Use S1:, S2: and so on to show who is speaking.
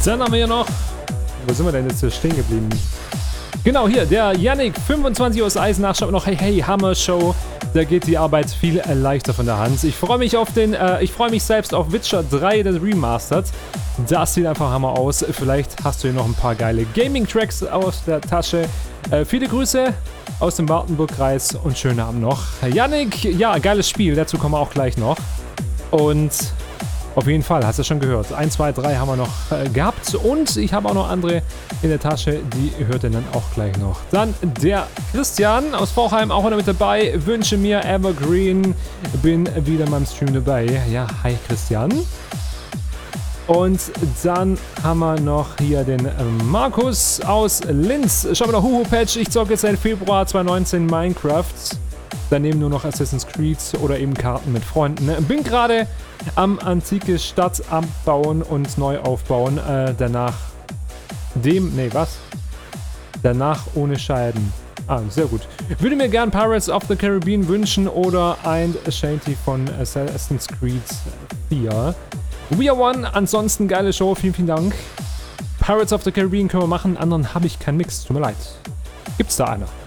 S1: Dann haben wir hier noch... Wo sind wir denn jetzt hier stehen geblieben? Genau, hier, der Yannick, 25 aus Eisenach, schreibt noch, hey, hey, Hammer Show. Da geht die Arbeit viel leichter von der Hand. Ich freue mich selbst auf Witcher 3, das Remastered. Das sieht einfach Hammer aus. Vielleicht hast du hier noch ein paar geile Gaming-Tracks aus der Tasche. Viele Grüße aus dem Wartenburg-Kreis und schönen Abend noch. Yannick, ja, geiles Spiel, dazu kommen wir auch gleich noch. Und auf jeden Fall, hast du schon gehört. 1, 2, 3 haben wir noch gehabt und ich habe auch noch andere in der Tasche, die hört ihr dann auch gleich noch. Dann der Christian aus Vorheim, auch wieder mit dabei. Wünsche mir Evergreen, bin wieder in meinem Stream dabei. Ja, hi Christian. Und dann haben wir noch hier den Markus aus Linz. Schauen wir noch, Huhu-Patch, ich zocke jetzt seit Februar 2019 Minecraft. Daneben nur noch Assassin's Creed oder eben Karten mit Freunden. Bin gerade am antike Stadt abbauen und neu aufbauen. Danach ohne Scheiden. Ah, sehr gut. Würde mir gern Pirates of the Caribbean wünschen oder ein Shanty von Assassin's Creed 4. We are one, ansonsten geile Show, vielen, vielen Dank. Pirates of the Caribbean können wir machen, anderen habe ich keinen Mix, tut mir leid. Gibt's da einer?